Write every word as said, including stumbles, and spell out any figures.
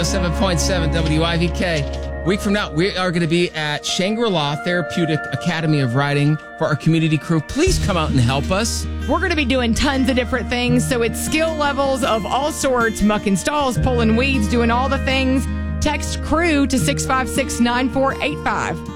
oh seven point seven W I V K. Week from now, we are going to be at Shangri-La Therapeutic Academy of Writing for our community crew. Please come out and help us. We're going to be doing tons of different things. So it's skill levels of all sorts, mucking stalls, pulling weeds, doing all the things. Text CREW to six five six nine four eight five.